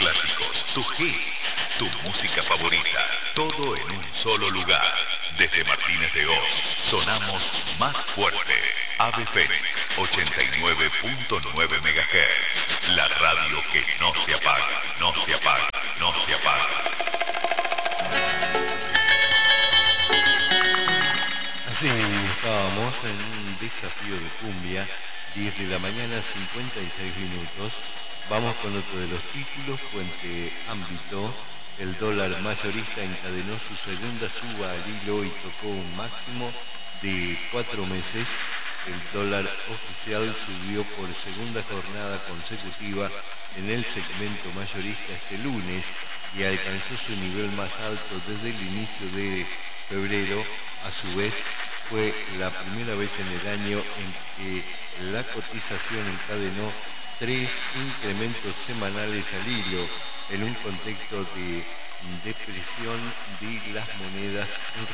clásicos, tus hits, tu música favorita, todo en un solo lugar. Desde Martínez de Oz, sonamos más fuerte. Ave Fénix, 89.9 MHz. La radio que no se apaga, no se apaga, no se apaga. Así estábamos en un desafío de cumbia, 10 de la mañana, 56 minutos. Vamos con otro de los títulos, Puente Ámbito. El dólar mayorista encadenó su segunda suba al hilo y tocó un máximo de 4 meses. El dólar oficial subió por segunda jornada consecutiva en el segmento mayorista este lunes y alcanzó su nivel más alto desde el inicio de febrero. A su vez, fue la primera vez en el año en que la cotización encadenó 3 incrementos semanales al hilo, en un contexto de depresión de las monedas